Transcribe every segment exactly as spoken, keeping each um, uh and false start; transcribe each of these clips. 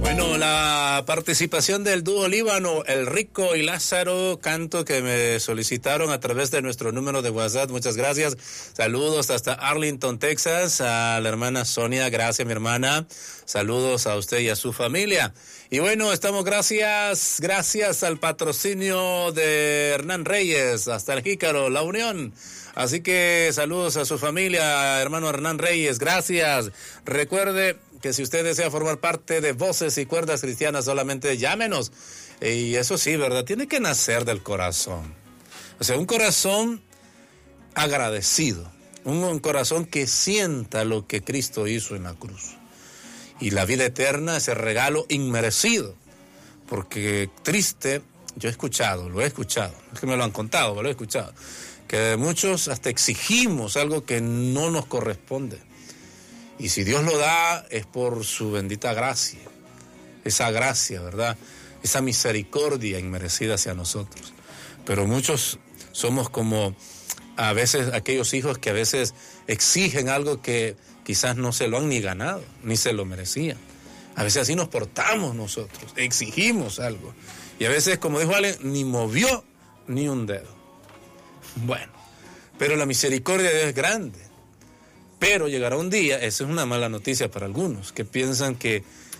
Bueno, la participación del dúo Líbano, El Rico y Lázaro, canto que me solicitaron a través de nuestro número de WhatsApp. Muchas gracias. Saludos hasta Arlington, Texas, a la hermana Sonia. Gracias, mi hermana. Saludos a usted y a su familia. Y bueno, estamos gracias, gracias al patrocinio de Hernán Reyes, hasta el Jícaro, La Unión. Así que saludos a su familia, hermano Hernán Reyes. Gracias. Recuerde que si usted desea formar parte de Voces y Cuerdas Cristianas, solamente llámenos. Y eso sí, ¿verdad? Tiene que nacer del corazón. O sea, un corazón agradecido. Un, un corazón que sienta lo que Cristo hizo en la cruz. Y la vida eterna, ese regalo inmerecido. Porque triste, yo he escuchado, lo he escuchado. Es que me lo han contado, pero lo he escuchado. Que muchos hasta exigimos algo que no nos corresponde. Y si Dios lo da, es por su bendita gracia. Esa gracia, ¿verdad? Esa misericordia inmerecida hacia nosotros. Pero muchos somos como a veces aquellos hijos que a veces exigen algo que quizás no se lo han ni ganado, ni se lo merecían. A veces así nos portamos nosotros, exigimos algo. Y a veces, como dijo Ale, ni movió ni un dedo. Bueno, pero la misericordia de Dios es grande. Pero llegará un día, esa es una mala noticia para algunos, que piensan que,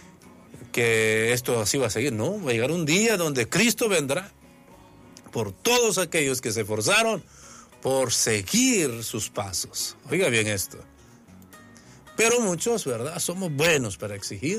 que esto así va a seguir. No, va a llegar un día donde Cristo vendrá por todos aquellos que se esforzaron por seguir sus pasos. Oiga bien esto. Pero muchos, ¿verdad? Somos buenos para exigir.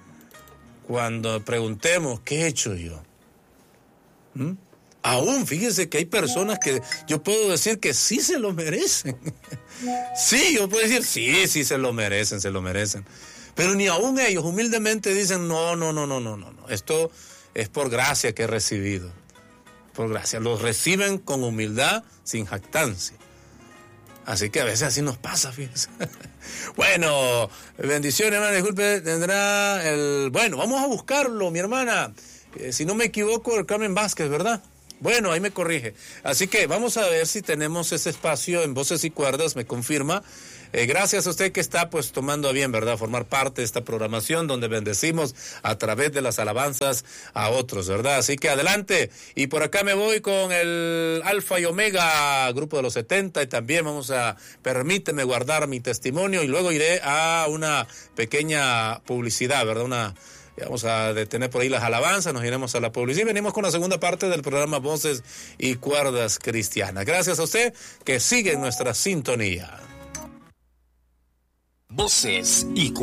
Cuando preguntemos, ¿qué he hecho yo? ¿Mm? Aún, fíjense que hay personas que yo puedo decir que sí se lo merecen. Sí, yo puedo decir, sí, sí se lo merecen, se lo merecen. Pero ni aún ellos humildemente dicen, no, no, no, no, no, no, no. Esto es por gracia que he recibido. Por gracia. Los reciben con humildad, sin jactancia. Así que a veces así nos pasa, fíjense. Bueno, bendiciones, hermana, disculpe, tendrá el... Bueno, vamos a buscarlo, mi hermana. Eh, si no me equivoco, el Carmen Vázquez, ¿verdad? Bueno, ahí me corrige. Así que vamos a ver si tenemos ese espacio en Voces y Cuerdas, me confirma. Eh, gracias a usted que está pues tomando a bien, ¿verdad?, formar parte de esta programación donde bendecimos a través de las alabanzas a otros, ¿verdad? Así que adelante. Y por acá me voy con el Alfa y Omega, grupo de los setenta, y también vamos a, permíteme guardar mi testimonio y luego iré a una pequeña publicidad, ¿verdad? Una... Vamos a detener por ahí las alabanzas, nos iremos a la publicidad y venimos con la segunda parte del programa Voces y Cuerdas Cristianas. Gracias a usted que sigue en nuestra sintonía. Voces y